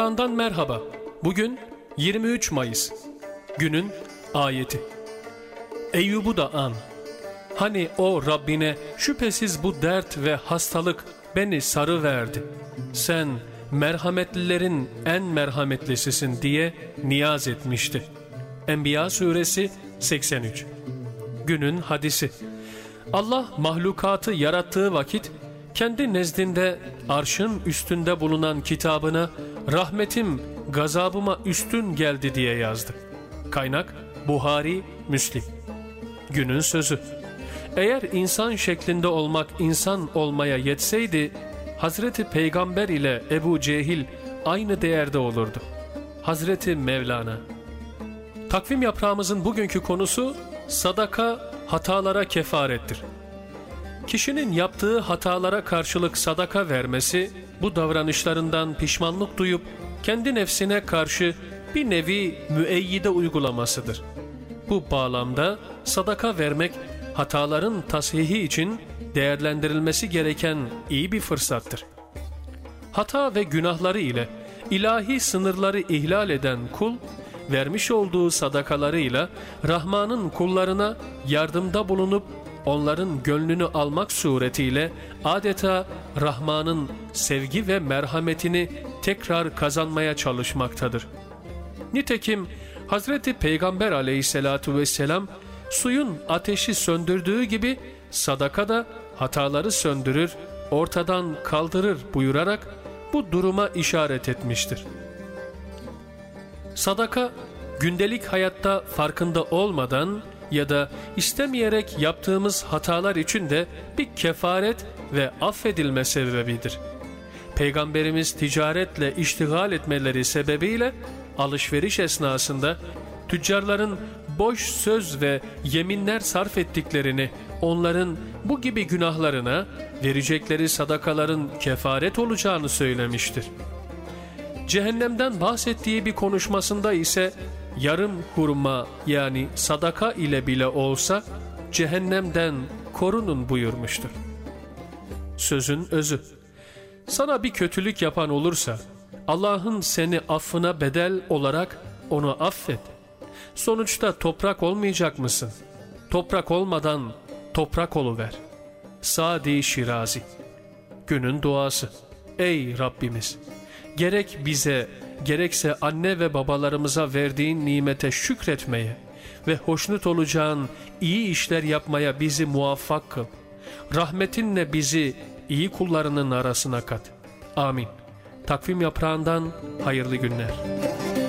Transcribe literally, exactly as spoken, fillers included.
yaprağından merhaba. Bugün yirmi üç Mayıs. Günün ayeti. Eyyub'u da an. Hani o Rabbine şüphesiz bu dert ve hastalık beni sarıverdi. Sen merhametlilerin en merhametlisisin diye niyaz etmişti. Enbiya suresi seksen üç. Günün hadisi. Allah mahlukatı yarattığı vakit kendi nezdinde arşın üstünde bulunan kitabına rahmetim gazabıma üstün geldi diye yazdı. Kaynak Buhari, Müslim. Günün sözü. Eğer insan şeklinde olmak insan olmaya yetseydi, Hazreti Peygamber ile Ebu Cehil aynı değerde olurdu. Hazreti Mevlana. Takvim yaprağımızın bugünkü konusu sadaka hatalara kefarettir. Kişinin yaptığı hatalara karşılık sadaka vermesi, bu davranışlarından pişmanlık duyup kendi nefsine karşı bir nevi müeyyide uygulamasıdır. Bu bağlamda sadaka vermek, hataların tasihi için değerlendirilmesi gereken iyi bir fırsattır. Hata ve günahları ile ilahi sınırları ihlal eden kul, vermiş olduğu sadakalarıyla Rahman'ın kullarına yardımda bulunup onların gönlünü almak suretiyle adeta Rahman'ın sevgi ve merhametini tekrar kazanmaya çalışmaktadır. Nitekim Hazreti Peygamber aleyhissalatu vesselam suyun ateşi söndürdüğü gibi sadaka da hataları söndürür, ortadan kaldırır buyurarak bu duruma işaret etmiştir. Sadaka, gündelik hayatta farkında olmadan ya da istemeyerek yaptığımız hatalar için de bir kefaret ve affedilme sebebidir. Peygamberimiz ticaretle iştigal etmeleri sebebiyle alışveriş esnasında tüccarların boş söz ve yeminler sarf ettiklerini, onların bu gibi günahlarına verecekleri sadakaların kefaret olacağını söylemiştir. Cehennemden bahsettiği bir konuşmasında ise yarım hurma yani sadaka ile bile olsa cehennemden korunun buyurmuştur. Sözün özü. Sana bir kötülük yapan olursa Allah'ın seni affına bedel olarak onu affet. Sonuçta toprak olmayacak mısın? Toprak olmadan toprak oluver. Sadi Şirazi. Günün duası. Ey Rabbimiz! Gerek bize, gerekse anne ve babalarımıza verdiğin nimete şükretmeye ve hoşnut olacağın iyi işler yapmaya bizi muvaffak kıl. Rahmetinle bizi iyi kullarının arasına kat. Amin. Takvim yaprağından hayırlı günler.